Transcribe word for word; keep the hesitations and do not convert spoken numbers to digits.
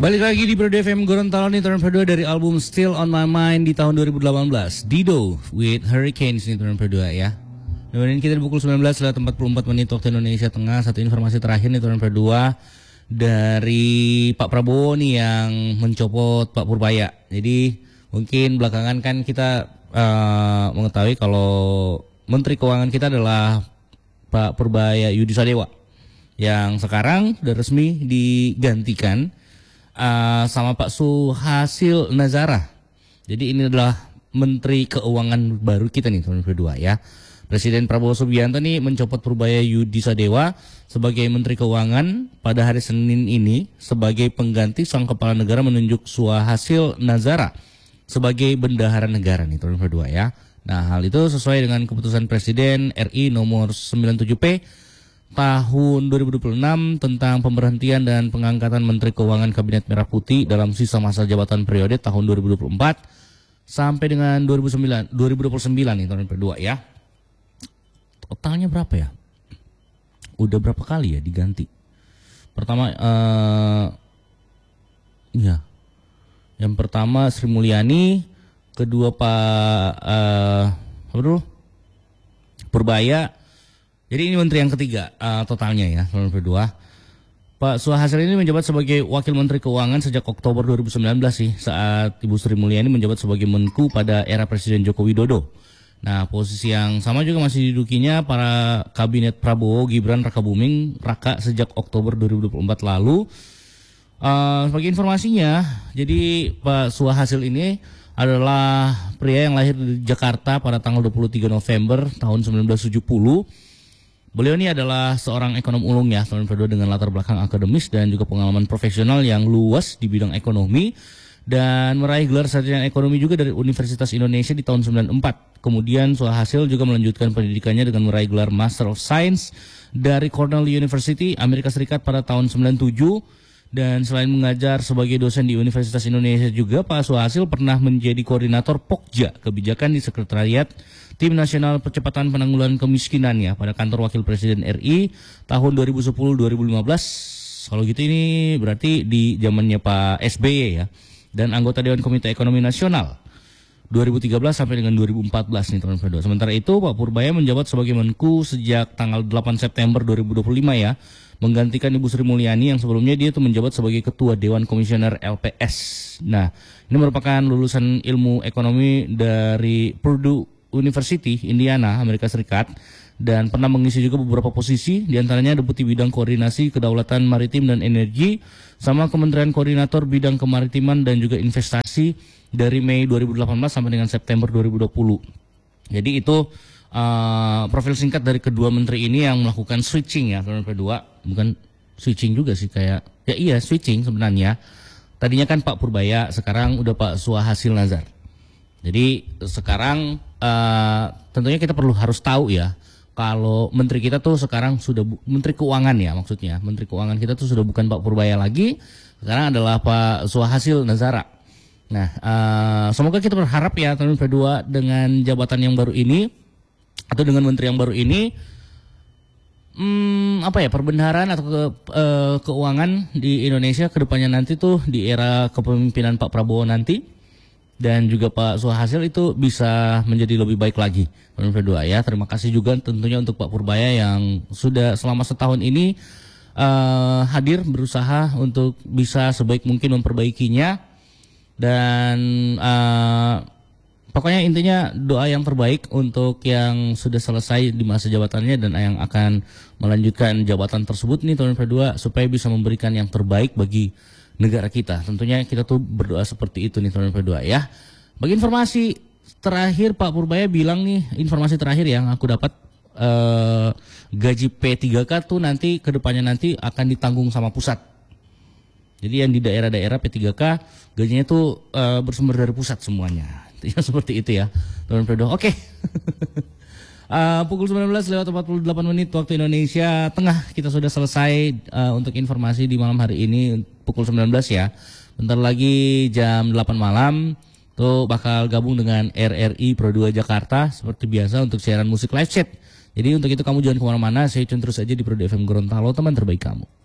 Balik lagi di Pro F M Gorontalo nih, tahun kedua dari album Still On My Mind di tahun dua ribu delapan belas. Dido with Hurricanes nih tahun kedua ya. Dan kita di pukul sembilan belas lewat empat puluh empat menit waktu Indonesia Tengah. Satu informasi terakhir nih tahun kedua dari Pak Prabowo nih yang mencopot Pak Purbaya. Jadi mungkin belakangan kan kita uh, mengetahui kalau Menteri Keuangan kita adalah Pak Purbaya Yudi Sadewa yang sekarang sudah resmi digantikan Uh, sama Pak Suhasil Nazara. Jadi ini adalah Menteri Keuangan baru kita nih tahun kedua ya. Presiden Prabowo Subianto nih mencopot Purbaya Yudi Sadewa sebagai Menteri Keuangan pada hari Senin ini sebagai pengganti sang kepala negara, menunjuk Suhasil Nazara sebagai bendahara negara nih tahun kedua ya. Nah, hal itu sesuai dengan keputusan Presiden R I nomor sembilan puluh tujuh P tahun dua ribu dua puluh enam tentang pemberhentian dan pengangkatan Menteri Keuangan Kabinet Merah Putih dalam sisa masa jabatan periode tahun dua ribu dua puluh empat sampai dengan dua ribu sembilan, dua ribu dua puluh sembilan nih tahun kedua ya. Totalnya berapa ya? Udah berapa kali ya diganti? Pertama uh, ya. Yang pertama Sri Mulyani, kedua Pak uh, apa dulu? Purbaya. Jadi ini menteri yang ketiga uh, totalnya ya, tahun kedua. Pak Suhasil ini menjabat sebagai Wakil Menteri Keuangan sejak Oktober dua ribu sembilan belas sih, saat Ibu Sri Mulyani menjabat sebagai Menku pada era Presiden Joko Widodo. Nah, posisi yang sama juga masih didudukinya para Kabinet Prabowo, Gibran, Raka Buming Raka sejak Oktober dua ribu dua puluh empat lalu. Uh, sebagai informasinya, jadi Pak Suhasil ini adalah pria yang lahir di Jakarta pada tanggal dua puluh tiga November tahun seribu sembilan ratus tujuh puluh. Beliau ini adalah seorang ekonom ulung ya, tahun kedua dengan latar belakang akademis dan juga pengalaman profesional yang luas di bidang ekonomi, dan meraih gelar sarjana ekonomi juga dari Universitas Indonesia di tahun sembilan puluh empat. Kemudian Suhasil juga melanjutkan pendidikannya dengan meraih gelar Master of Science dari Cornell University, Amerika Serikat pada tahun sembilan puluh tujuh. Dan selain mengajar sebagai dosen di Universitas Indonesia juga, Pak Suhasil pernah menjadi koordinator Pokja, kebijakan di Sekretariat Tim Nasional Percepatan Penanggulangan Kemiskinan ya, pada kantor Wakil Presiden R I tahun dua ribu sepuluh sampai dua ribu lima belas. Kalau gitu ini berarti di zamannya Pak S B Y ya. Dan anggota Dewan Komite Ekonomi Nasional dua ribu tiga belas sampai dengan dua ribu empat belas nih tahun kedua. Sementara itu Pak Purbaya menjabat sebagai Menku sejak tanggal delapan September dua ribu dua puluh lima ya, menggantikan Ibu Sri Mulyani yang sebelumnya dia itu menjabat sebagai Ketua Dewan Komisioner L P S. Nah, ini merupakan lulusan ilmu ekonomi dari Purdue University, Indiana, Amerika Serikat, dan pernah mengisi juga beberapa posisi, diantaranya Deputi Bidang Koordinasi Kedaulatan Maritim dan Energi, sama Kementerian Koordinator Bidang Kemaritiman dan juga Investasi dari Mei dua ribu delapan belas sampai dengan September dua ribu dua puluh. Jadi itu uh, profil singkat dari kedua menteri ini yang melakukan switching ya, tahun kedua. Bukan switching juga sih, kayak ya iya switching sebenarnya. Tadinya kan Pak Purbaya, sekarang udah Pak Suhasil Nazar. Jadi sekarang uh, tentunya kita perlu harus tahu ya, kalau menteri kita tuh sekarang sudah Menteri Keuangan ya, maksudnya Menteri Keuangan kita tuh sudah bukan Pak Purbaya lagi, sekarang adalah Pak Suhasil Nazara. Nah, uh, semoga kita berharap ya tahun kedua dengan jabatan yang baru ini atau dengan menteri yang baru ini, hmm, apa ya, perbendaharaan atau ke, uh, keuangan di Indonesia kedepannya nanti tuh di era kepemimpinan Pak Prabowo nanti dan juga Pak Suhasil itu bisa menjadi lebih baik lagi. Tahun kedua ya. Terima kasih juga tentunya untuk Pak Purbaya yang sudah selama setahun ini uh, hadir berusaha untuk bisa sebaik mungkin memperbaikinya. Dan uh, pokoknya intinya doa yang terbaik untuk yang sudah selesai di masa jabatannya dan yang akan melanjutkan jabatan tersebut nih tahun kedua, supaya bisa memberikan yang terbaik bagi negara kita. Tentunya kita tuh berdoa seperti itu nih tahun kedua ya. Bagi informasi terakhir, Pak Purbaya bilang nih, informasi terakhir yang aku dapat, uh, gaji P tiga K tuh nanti kedepannya nanti akan ditanggung sama pusat. Jadi yang di daerah-daerah P tiga K gajinya tuh uh, bersumber dari pusat semuanya. Ya, seperti itu ya tahun kedua. Oke. Uh, pukul sembilan belas lewat empat puluh delapan menit waktu Indonesia Tengah, kita sudah selesai uh, untuk informasi di malam hari ini pukul sembilan belas ya. Bentar lagi jam delapan malam tuh bakal gabung dengan R R I Pro dua Jakarta seperti biasa untuk siaran musik live chat. Jadi untuk itu kamu jangan kemana-mana, stay tune terus aja di Pro F M Gorontalo, teman terbaik kamu.